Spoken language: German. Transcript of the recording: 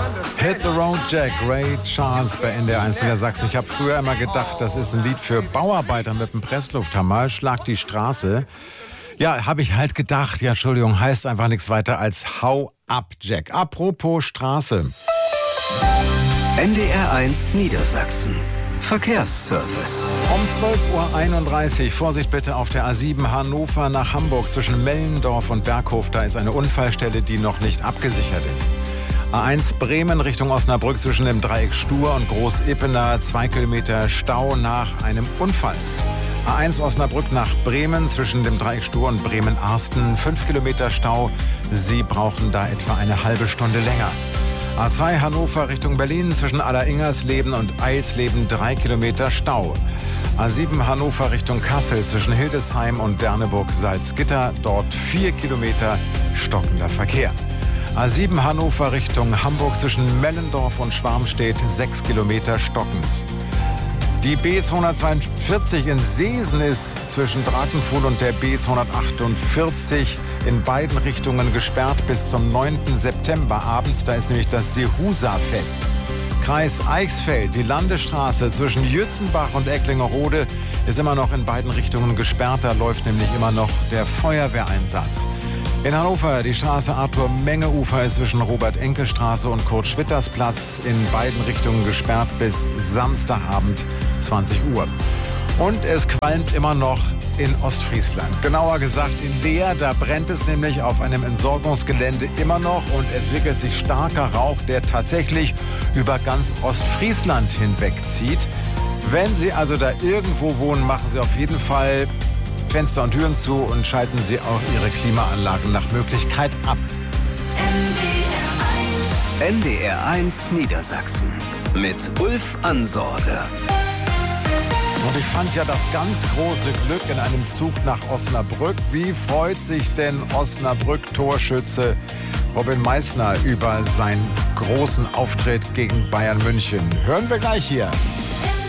Hit the Road Jack, Ray Charles bei NDR 1 Niedersachsen. Ich habe früher immer gedacht, das ist ein Lied für Bauarbeiter mit einem Presslufthammer. Schlag die Straße. Ja, habe ich halt gedacht. Ja, Entschuldigung, heißt einfach nichts weiter als Hau ab, Jack. Apropos Straße. NDR 1 Niedersachsen. Verkehrsservice. Um 12.31 Uhr, Vorsicht bitte auf der A7 Hannover nach Hamburg zwischen Mellendorf und Berghof. Da ist eine Unfallstelle, die noch nicht abgesichert ist. A1 Bremen Richtung Osnabrück zwischen dem Dreieck Stur und Groß-Ippener. 2 Kilometer Stau nach einem Unfall. A1 Osnabrück nach Bremen zwischen dem Dreieck Stur und Bremen-Arsten. 5 Kilometer Stau. Sie brauchen da etwa eine halbe Stunde länger. A2 Hannover Richtung Berlin zwischen Alleringers-Leben und Eilsleben 3 Kilometer Stau. A7 Hannover Richtung Kassel zwischen Hildesheim und Berneburg-Salzgitter. Dort 4 Kilometer stockender Verkehr. A7 Hannover Richtung Hamburg zwischen Mellendorf und Schwarmstedt 6 Kilometer stockend. Die B242 in Seesen ist zwischen Drakenfurt und der B248 in beiden Richtungen gesperrt bis zum 9. September abends. Da ist nämlich das Sehusa-Fest. Kreis Eichsfeld, die Landesstraße zwischen Jützenbach und Ecklingerode ist immer noch in beiden Richtungen gesperrt. Da läuft nämlich immer noch der Feuerwehreinsatz. In Hannover die Straße Arthur-Menge-Ufer ist zwischen Robert-Enke-Straße und Kurt-Schwitters-Platz in beiden Richtungen gesperrt bis Samstagabend 20 Uhr. Und es qualmt immer noch in Ostfriesland. Genauer gesagt in Leer, da brennt es nämlich auf einem Entsorgungsgelände immer noch und es wickelt sich starker Rauch, der tatsächlich über ganz Ostfriesland hinwegzieht. Wenn Sie also da irgendwo wohnen, machen Sie auf jeden Fall Fenster und Türen zu und schalten Sie auch Ihre Klimaanlagen nach Möglichkeit ab. NDR 1 Niedersachsen mit Ulf Ansorge. Und ich fand ja das ganz große Glück in einem Zug nach Osnabrück. Wie freut sich denn Osnabrück-Torschütze Robin Meissner über seinen großen Auftritt gegen Bayern München? Hören wir gleich hier.